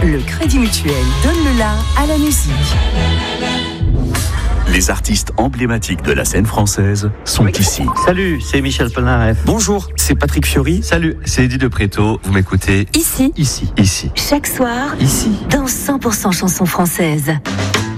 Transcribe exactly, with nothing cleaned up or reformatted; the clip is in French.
Le Crédit Mutuel donne le la à la musique. Les artistes emblématiques de la scène française sont ici. Salut, c'est Michel Polnareff. Bonjour, c'est Patrick Fiori. Salut, c'est Eddie de Préto. Vous m'écoutez Ici, ici, ici. chaque soir, Ici. dans cent pour cent chansons françaises.